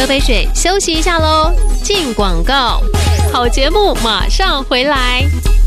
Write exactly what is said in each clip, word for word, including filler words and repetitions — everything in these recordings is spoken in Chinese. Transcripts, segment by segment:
喝杯水，休息一下喽。进广告，好节目马上回来。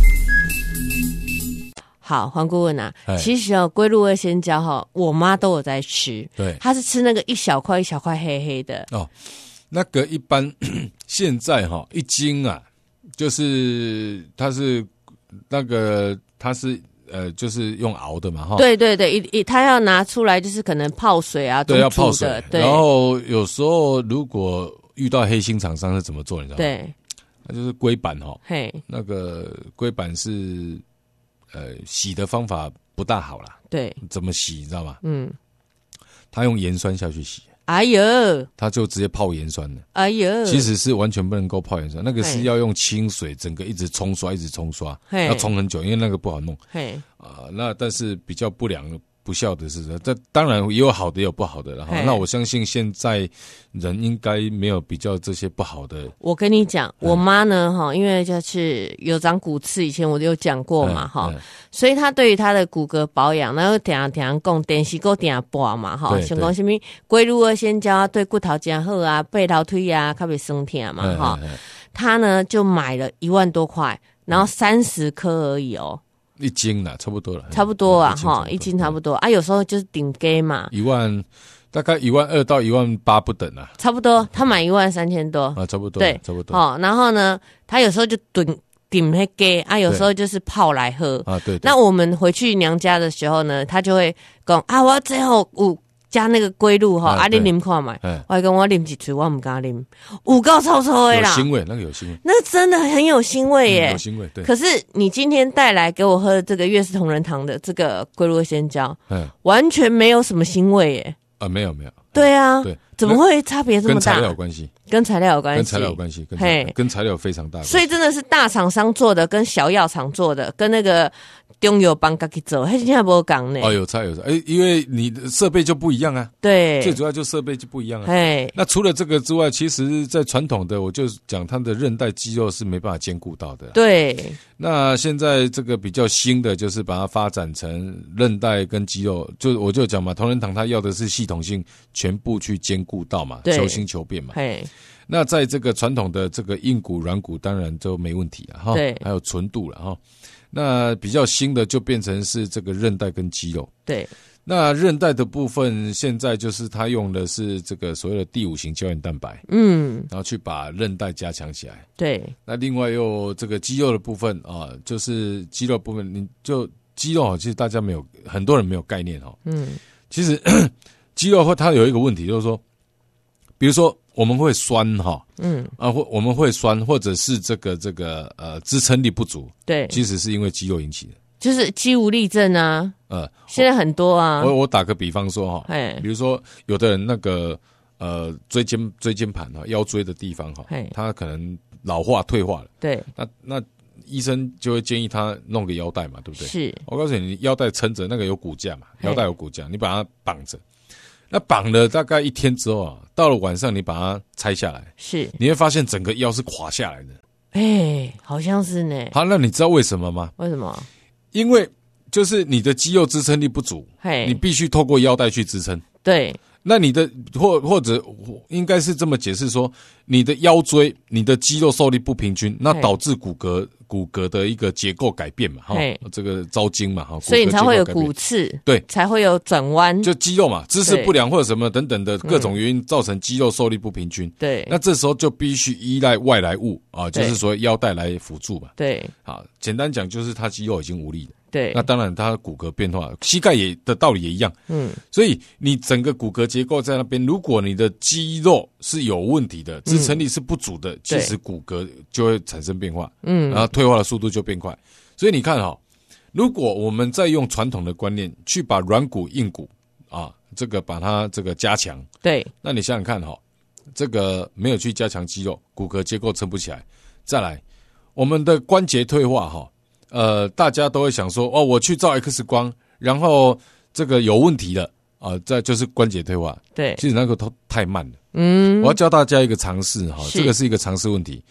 好，黄顾问啊，其实哦，龟鹿二仙胶哈，我妈都有在吃， 对， 她是吃那个一小块一小块黑黑的哦。那个一般现在哈、哦、一斤啊，就是它是那个它是呃就是用熬的嘛哈。 对对对，一一它要拿出来就是可能泡水啊， 对，要泡水。 对， 然后有时候如果遇到黑心厂商是怎么做，你知道吗？ 对， 那就是龟板哈、哦， 嘿， 那个龟板是。呃，洗的方法不大好啦。 对， 怎么洗你知道吗？ 嗯， 他用盐酸下去洗。 哎呦， 他就直接泡盐酸了。 哎呦， 其实是完全不能够泡盐酸，那个是要用清水，整个一直冲刷，一直冲刷，要冲很久，因为那个不好弄。嘿，啊、呃，那但是比较不良不孝的是，这当然也有好的，也有不好的了哈。那我相信现在人应该没有比较这些不好的。 我跟你讲，我妈呢哈，因为就是有长骨刺，以前我就有讲过嘛哈，所以她对于她的骨骼保养，然后点啊点啊讲电视够点啊播嘛哈，想讲什么龟鹿二仙胶对骨头真好啊，背头腿啊，较袂酸痛嘛哈。她呢就买了一万多块，然后三十颗而已哦。 一斤啦，差不多了， 差不多啊，哈，一斤差不多啊，有时候就是顶给嘛， 一万大概一万二到一万八不等啊， 差不多，他买一万三千多啊，差不多， 对， 差不多， 哦，然后呢，他有时候就顶顶那给啊，有时候就是泡来喝啊，对， 那我们回去娘家的时候呢，他就会讲啊，我最后有加那个龟鹿哈，啊，你啉看嘛，我还跟我啉几嘴，我唔敢啉，有够臭臭的啦， 有腥味，那个有腥味， 那真的很有腥味耶， 有腥味，对。 可是你今天带来给我喝的这个悦氏同仁堂的这个龟鹿二仙胶，嗯，完全没有什么腥味耶， 啊，没有没有， 对啊， 对， 怎么会差别这么大？ 跟材料有关系， 跟材料有关系， 跟材料有关系，跟跟材料有非常大的关系， 所以真的是大厂商做的，跟小药厂做的，跟那个中药帮自己做，还现在没有讲呢。 哦，有差有差，哎，因为你的设备就不一样啊。 对， 最主要就设备就不一样啊。 哎， 那除了这个之外，其实在传统的，我就讲它的韧带肌肉是没办法兼顾到的。 对。 那现在这个比较新的，就是把它发展成韧带跟肌肉，就我就讲嘛，同仁堂它要的是系统性全部去兼顾到嘛，求新求变嘛。 嘿。 那在这个传统的这个硬骨、软骨，当然就没问题了哈。 对。 还有纯度了哈。那比较新的就变成是这个韧带跟肌肉。 对。 那韧带的部分，现在就是它用的是这个所谓的第五型胶原蛋白， 嗯， 然后去把韧带加强起来。 对。那另外又这个肌肉的部分啊，就是肌肉部分，你就肌肉其实大家没有很多人没有概念哦。嗯，其实肌肉它有一个问题，就是说，比如说我们会酸哈，嗯啊，或我们会酸，或者是这个这个呃支撑力不足， 对， 其实是因为肌肉引起的。 就是肌无力症啊，呃，现在很多啊。 我我打个比方说哈，比如说有的人那个呃椎间椎间盘哈，腰椎的地方哈，他可能老化退化了， 对， 那那医生就会建议他弄个腰带嘛，对不对？ 是， 我告诉你，腰带撑着，那个有骨架嘛，腰带有骨架，你把它绑着，那绑了大概一天之后啊，到了晚上你把它拆下来， 是， 你会发现整个腰是垮下来的。 哎，好像是呢。 好，那你知道为什么吗？ 为什么？ 因为就是你的肌肉支撑力不足，你必须透过腰带去支撑。 对， 那你的或或者应该是这么解释说，你的腰椎、你的肌肉受力不平均，那导致骨骼骨骼的一个结构改变嘛，哈，这个招筋嘛，哈， 所以你才会有骨刺， 对， 才会有转弯， 就肌肉嘛，姿势不良或者什么等等的各种原因造成肌肉受力不平均。 对， 那这时候就必须依赖外来物啊，就是说腰带来辅助嘛。 对， 好，简单讲就是他肌肉已经无力了。 对， 那当然它骨骼变化，膝盖也的道理也一样。嗯，所以你整个骨骼结构在那边，如果你的肌肉是有问题的，支撑力是不足的，嗯、其实骨骼就会产生变化。嗯，然后退化的速度就变快。所以你看哈、哦，如果我们再用传统的观念去把软骨、硬骨啊，这个把它这个加强， 对， 那你想想看哈、哦，这个没有去加强肌肉，骨骼结构撑不起来。再来，我们的关节退化哈、哦。呃，大家都会想说，哦，我去照 X 光，然后这个有问题了啊、呃，这就是关节退化。 对， 其实那个都太慢了。嗯，我要教大家一个常识哈，这个是一个常识问题。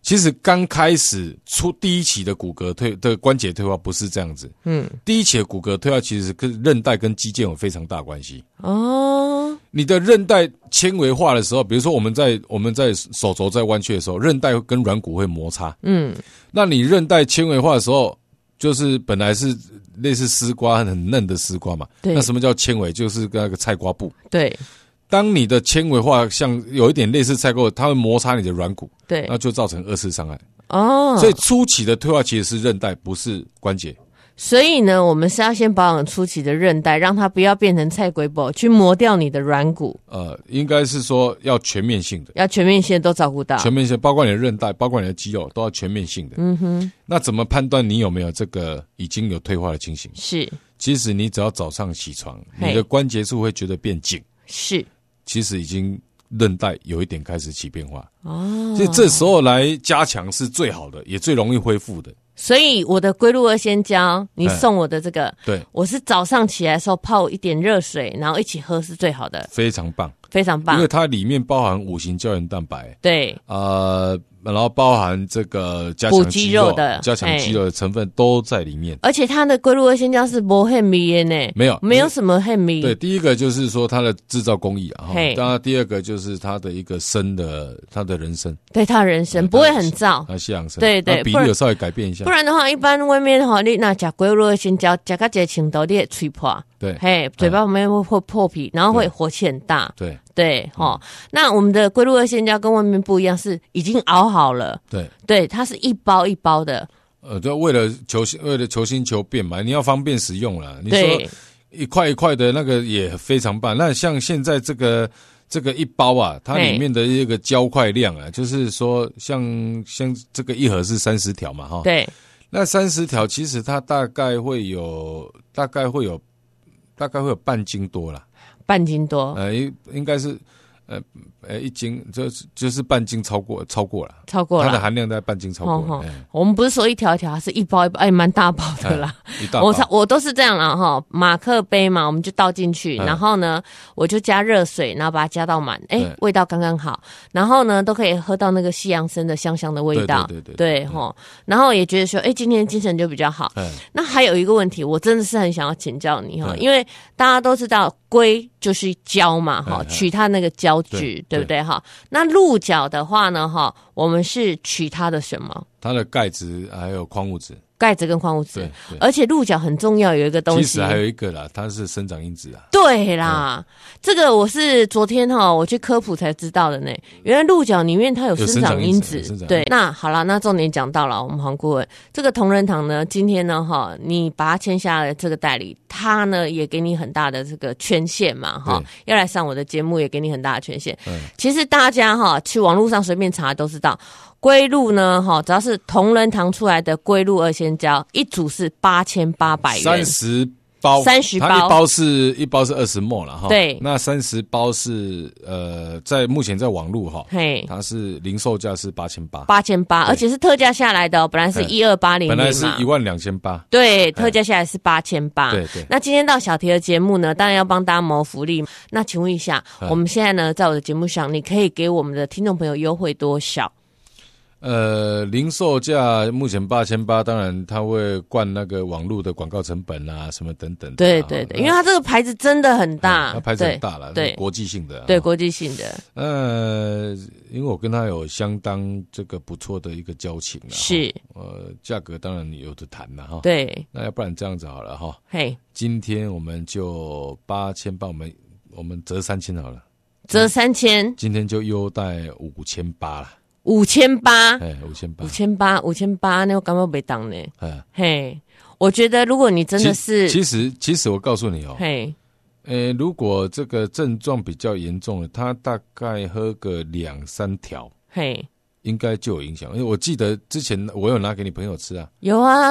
其实刚开始出第一期的骨骼退的关节退化不是这样子，嗯，第一期的骨骼退化其实跟韧带跟肌腱有非常大关系。哦，你的韧带纤维化的时候，比如说我们在我们在手肘在弯曲的时候，韧带跟软骨会摩擦，嗯，那你韧带纤维化的时候，就是本来是类似丝瓜很嫩的丝瓜嘛，对，那什么叫纤维？就是那个菜瓜布，对。当你的纤维化像有一点类似菜瓜，它会摩擦你的软骨，对，那就造成二次伤害。哦，所以初期的退化其实是韧带，不是关节。 所以呢，我们是要先保养初期的韧带，让它不要变成菜龟布，去磨掉你的软骨。 呃，应该是说要全面性的， 要全面性的都照顾到， 全面性包括你的韧带，包括你的肌肉，都要全面性的。嗯哼，那怎么判断你有没有这个已经有退化的情形？是，其实你只要早上起床，你的关节处会觉得变紧，是。其实已经韧带有一点开始起变化哦，所以这时候来加强是最好的，也最容易恢复的。 所以我的龟鹿二仙胶，你送我的这个，对，我是早上起来的时候泡一点热水，然后一起喝是最好的， 非常棒， 非常棒， 因为它里面包含五型胶原蛋白， 对， 呃。然后包含这个加强肌肉的、加强肌肉的成分都在里面， 而且它的龟鹿二仙胶是不很密的呢， 没有没有什么很密。 对，第一个就是说它的制造工艺啊，当然第二个就是它的一个生的它的人参， 对它的人参不会很燥， 它西洋参， 对对， 比例有稍微改变一下。 不然的话，一般外面哈，你那吃龟鹿二仙胶，吃到这程度，你会吹破，对，嘿，嘴巴旁边会会破皮，然后会火气很大，对。对，齁、嗯，那我们的龟鹿二仙胶跟外面不一样，是已经熬好了。对，对，它是一包一包的。 呃，就为了求为了求新求变嘛，你要方便使用啦。你说一块一块的那个也非常棒。那像现在这个这个一包啊，它里面的一个胶块量啊，就是说像像这个一盒是三十条嘛，哈。对。那三十条其实它大概会有大概会有大概会有半斤多啦。 半斤多， 呃，应应该是，呃，呃，一斤就是就是半斤超过超过了， 超过了， 它的含量在半斤超过了。哦哎、我们不是说一条一条，是一包一包，哎，蛮大包的啦。哎、一大包我我都是这样啦哈，马克杯嘛，我们就倒进去，哎、然后呢，我就加热水，然后把它加到满，哎，哎味道刚刚好，然后呢，都可以喝到那个西洋参的香香的味道，对对对对，哈，然后也觉得说，哎，今天精神就比较好。哎、那还有一个问题，我真的是很想要请教你哈，因为大家都知道。龟就是胶嘛，哈，取它那个胶质，对不对哈？那鹿角的话呢，哈，我们是取它的什么？ 它的钙质还有矿物质。 钙质跟矿物质，而且鹿角很重要，有一个东西， 其实还有一个啦，它是生长因子啊。 对啦，嗯、这个我是昨天哈我去科普才知道的呢。原来鹿角里面它有生长因子。因子对，那好了，那重点讲到了，我们黄顾问，这个同仁堂呢，今天呢哈，你把它签下了这个代理，他呢也给你很大的这个权限嘛哈，要来上我的节目也给你很大的权限。嗯、其实大家哈去网络上随便查都知道。龟鹿呢，哈，只要是同仁堂出来的龟鹿二仙胶，一组是八千八百元， 三十包， 三十包， 它一包是一包是二十毫升了哈。对，那三十包是呃，在目前在网路哈，嘿，它是零售价是八千八， 八千八，而且是特价下来的、哦，本来是一二八零， 本来是一万两千八， 对，特价下来是八千八，对对。那今天到小提的节目呢，当然要帮大家谋福利。那请问一下，我们现在呢，在我的节目上，你可以给我们的听众朋友优惠多少？ 呃，零售价目前八千八，当然它会灌那个网络的广告成本啊，什么等等的。 对对对，因为它这个牌子真的很大， 它牌子很大了，对，国际性的， 对，国际性的。 呃，因为我跟他有相当这个不错的一个交情，是，呃，价格当然有的谈了哈。对，那要不然这样子好了哈，嘿，今天我们就八千八，我们我们折三千好了， 折三千， 今天就优待五千八了。 五千八， 哎，五千八， 五千八，五千八，那我感觉没当呢。嘿，我觉得如果你真的是， 其实其实我告诉你哦，嘿，呃，如果这个症状比较严重的，他大概喝个两三条，嘿，应该就有影响。因为我记得之前我有拿给你朋友吃啊， 有啊，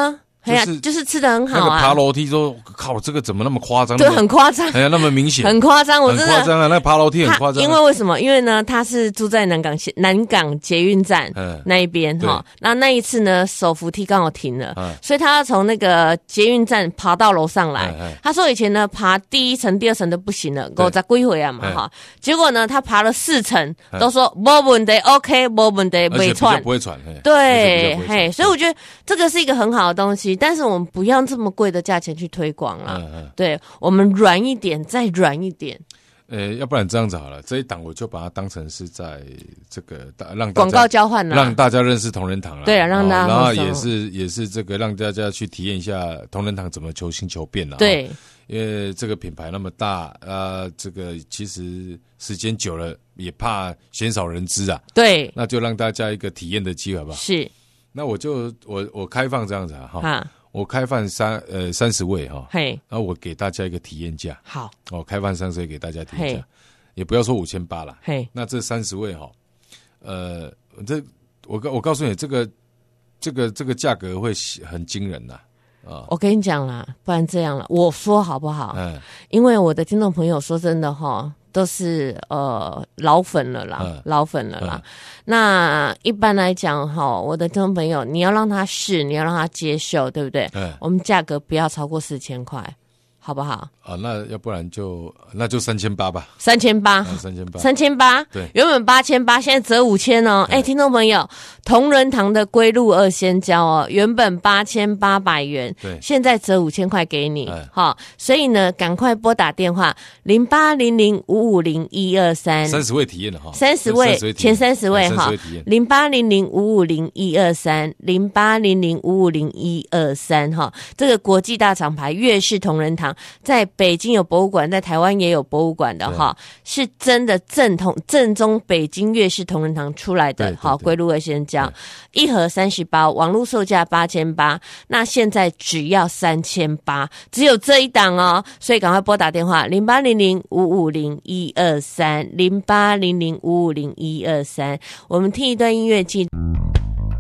哎呀，就是吃的很好啊。 那个爬楼梯说，靠，这个怎么那么夸张？ 对，很夸张。 哎呀，那么明显， 很夸张，我真的很夸张啊！那爬楼梯很夸张、啊。 因为为什么？因为呢，他是住在南港南港捷运站、嗯、那一边哈。那那一次呢，手扶梯刚好停了，嗯、所以他要从那个捷运站爬到楼上来。嗯、他说以前呢，爬第一层、第二层都不行了，我再归回啊嘛哈。结果呢，他爬了四层，都说没问题 ，OK， 没问题，没喘， 不会喘。 对，嘿，所以我觉得这个是一个很好的东西，但是我们不要这么贵的价钱去推广了。嗯嗯、对，我们软一点，再软一点。 呃，要不然这样子好了，这一档我就把它当成是在这个让大家广告交换了， 让大家认识同仁堂了。 对啊，让大家、哦， 然后也是也是这个让大家去体验一下同仁堂怎么求新求变了。 对， 因为这个品牌那么大，呃，这个其实时间久了也怕鲜少人知啊。 对， 那就让大家一个体验的机会，好不好？ 是。 那我就我我开放这样子啊，哈。我开放三呃三十位哈，嘿，然后我给大家一个体验价， 好， 哦，开放三十位给大家体验价，也不要说五千八啦， 嘿， 那这三十位哈，呃，这我告我告诉你，这个这个这个价格会很惊人呐、啊，啊， 我跟你讲啦，不然这样了，我说好不好？嗯，因为我的听众朋友说真的哈。都是呃老粉了啦，嗯、老粉了啦。嗯、那一般来讲哈，我的听众朋友，你要让他试，你要让他接受，对不对？嗯、我们价格不要超过四千块，好不好？ 啊，那要不然就那就三千八吧。 三千八， 三千八， 三千八。 对， 原本八千八，现在折五千哦。哎，听众朋友，同仁堂的龟鹿二仙胶哦，原本八千八百元， 对， 现在折五千块给你。好、哎，所以呢，赶快拨打电话零八零零五五零一二三， 三十位体验的哈， 三十位前三十位哈，零八零零五五零一二三，零八零零五五零一二三哈，这个国际大厂牌粤式同仁堂在北京有博物馆，在台湾也有博物馆的哈，是真的正统正宗北京粤式同仁堂出来的。好，龟鹿二仙胶一盒三十包，网络售价八千八，那现在只要三千八，只有这一档哦，所以赶快拨打电话零八零零五五零一二三，零八零零五五零一二三，我们听一段音乐记。